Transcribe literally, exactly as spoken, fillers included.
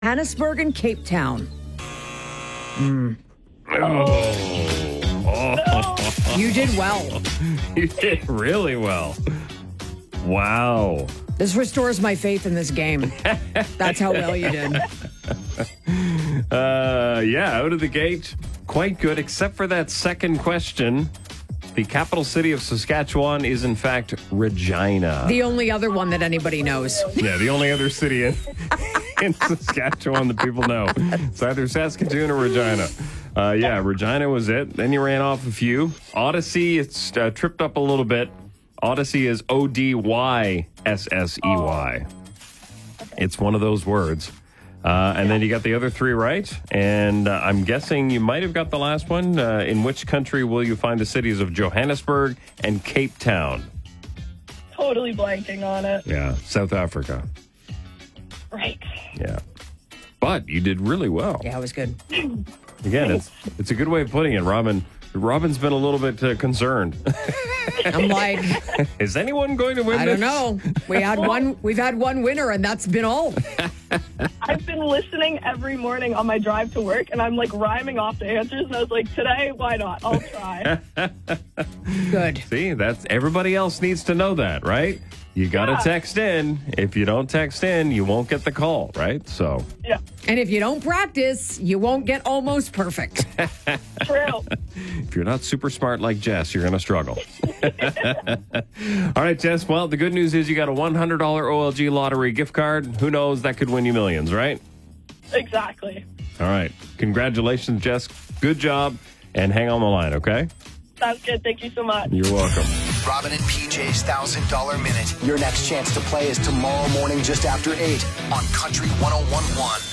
Johannesburg and Cape Town. Mm. Oh. Oh. You did well. You did really well. Wow. This restores my faith in this game. That's how well you did. Uh, yeah, out of the gate, quite good, except for that second question. The capital city of Saskatchewan is, in fact, Regina. The only other one that anybody knows. Yeah, the only other city in, in Saskatchewan that people know. It's either Saskatoon or Regina. Uh, yeah, Regina was it. Then you ran off a few. Odyssey, it's uh, tripped up a little bit. Odyssey is O D Y S S E Y. It's one of those words. Uh, and then you got the other three right. And uh, I'm guessing you might have got the last one. Uh, in which country will you find the cities of Johannesburg and Cape Town? Totally blanking on it. Yeah, South Africa. Right. Yeah. But you did really well. Yeah, it was good. Again, it's it's a good way of putting it, Robin. Robin's been a little bit uh, concerned. I'm like, is anyone going to win I this? don't know. We had one. We've had one winner, and that's been all. I've been listening every morning on my drive to work, and I'm like rhyming off the answers. And I was like, today, why not? I'll try. Good. See, that's everybody else needs to know that, right? You got to Yeah. text in. If you don't text in, you won't get the call, right? So, Yeah, And if you don't practice, you won't get almost perfect. true. if you're not super smart like Jess, you're going to struggle. All right, Jess. Well, the good news is you got a one hundred dollars O L G lottery gift card. Who knows? That could win you millions, right? Exactly. All right. Congratulations, Jess. Good job. And hang on the line, okay? Sounds good. Thank you so much. You're welcome. Robin and P J's one thousand dollars Minute. Your next chance to play is tomorrow morning just after eight on Country one oh one point one.